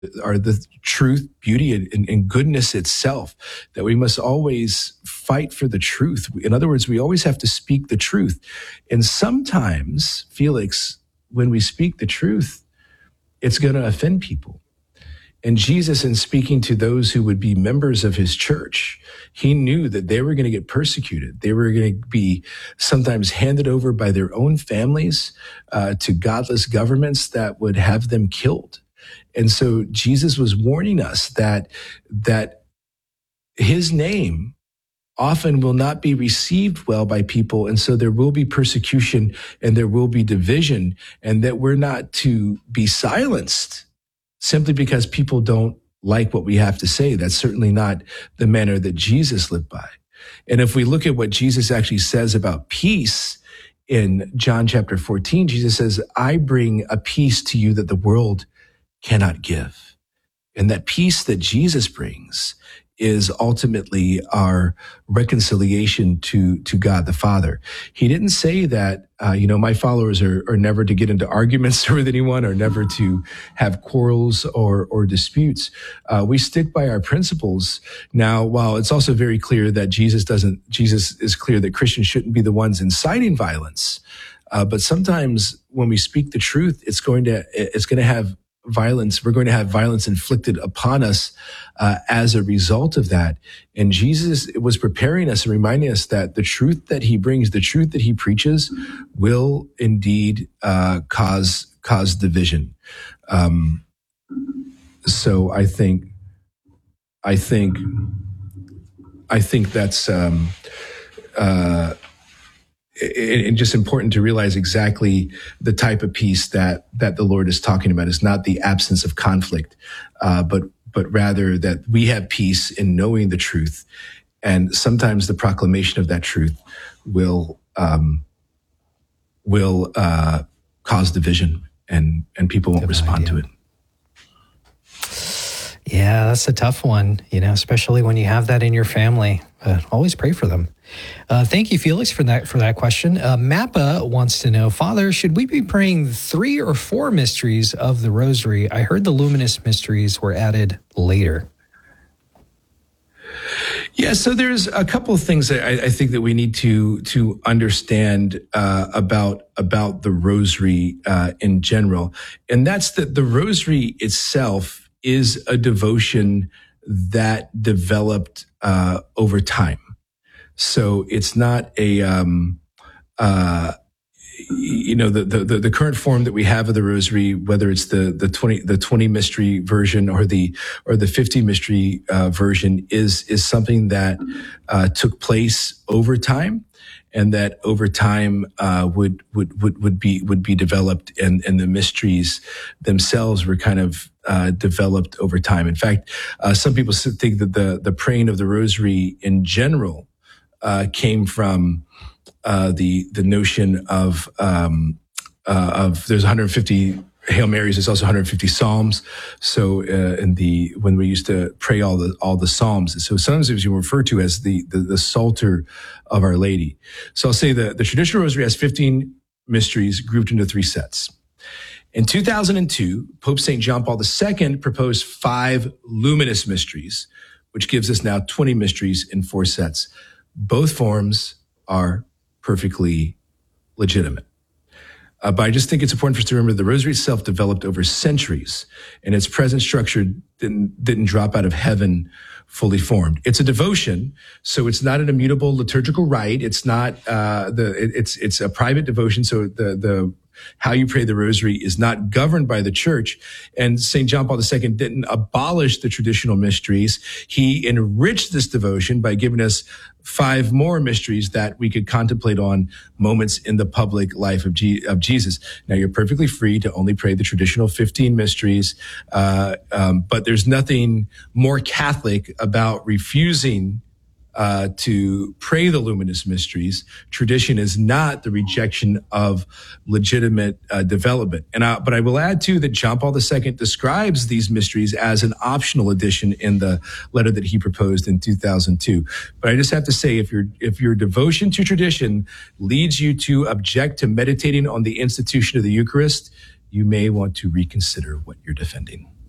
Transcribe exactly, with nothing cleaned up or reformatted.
are the truth, beauty, and, and goodness itself, that we must always fight for the truth. In other words, we always have to speak the truth. And sometimes, Felix, when we speak the truth, it's going to offend people. And Jesus, in speaking to those who would be members of his church, he knew that they were going to get persecuted. They were going to be sometimes handed over by their own families uh, to godless governments that would have them killed. And so Jesus was warning us that, that his name often will not be received well by people. And so there will be persecution and there will be division, and that we're not to be silenced simply because people don't like what we have to say. That's certainly not the manner that Jesus lived by. And if we look at what Jesus actually says about peace in John chapter fourteen, Jesus says, I bring a peace to you that the world cannot give. And that peace that Jesus brings is ultimately our reconciliation to, to God the Father. He didn't say that, uh, you know, my followers are, are never to get into arguments with anyone, or never to have quarrels or, or disputes. Uh, we stick by our principles. Now, while it's also very clear that Jesus doesn't, Jesus is clear that Christians shouldn't be the ones inciting violence. Uh, but sometimes when we speak the truth, it's going to, it's going to have violence. We're going to have violence inflicted upon us uh, as a result of that. And Jesus was preparing us and reminding us that the truth that he brings, the truth that he preaches, will indeed uh, cause cause division. Um, so I think, I think, I think that's um, uh, and just important to realize exactly the type of peace that that the Lord is talking about. Is not the absence of conflict, uh, but but rather that we have peace in knowing the truth, and sometimes the proclamation of that truth will um, will uh, cause division, and and people won't Good respond idea. to it. Yeah, that's a tough one, you know, especially when you have that in your family. Uh, always pray for them. Uh, thank you, Felix, for that for that question. Uh, Mappa wants to know, Father, should we be praying three or four mysteries of the Rosary? I heard the luminous mysteries were added later. Yeah, so there's a couple of things that I, I think that we need to to understand uh, about about the Rosary uh, in general, and that's that the Rosary itself is a devotion that developed uh, over time. So it's not a, um, uh, you know, the, the the current form that we have of the Rosary, whether it's the the twenty the twenty mystery version or the or the fifty mystery uh, version, is is something that uh, took place over time, and that over time uh, would would would would be would be developed, and and the mysteries themselves were kind of uh, developed over time. In fact, uh, some people think that the the praying of the Rosary in general uh, came from uh, the the notion of um, uh, of there's one hundred fifty Hail Marys. There's also one hundred fifty Psalms. So uh, in the when we used to pray all the all the Psalms, so sometimes it was referred to as the, the the Psalter of Our Lady. So I'll say the the traditional Rosary has fifteen mysteries grouped into three sets. In two thousand two, Pope Saint John Paul the Second proposed five luminous mysteries, which gives us now twenty mysteries in four sets. Both forms are perfectly legitimate. Uh, but I just think it's important for us to remember the Rosary itself developed over centuries, and its present structure didn't, didn't drop out of heaven fully formed. It's a devotion, so it's not an immutable liturgical rite. It's not uh, the it, it's it's a private devotion. So the the how you pray the Rosary is not governed by the Church. And Saint John Paul the Second didn't abolish the traditional mysteries. He enriched this devotion by giving us five more mysteries that we could contemplate on moments in the public life of, G- of Jesus. Now, you're perfectly free to only pray the traditional fifteen mysteries, uh, um, but there's nothing more Catholic about refusing Uh, to pray the luminous mysteries. Tradition is not the rejection of legitimate uh, development. And I, but I will add too that John Paul the Second describes these mysteries as an optional addition in the letter that he proposed in two thousand two. But I just have to say, if your if your devotion to tradition leads you to object to meditating on the institution of the Eucharist, you may want to reconsider what you're defending.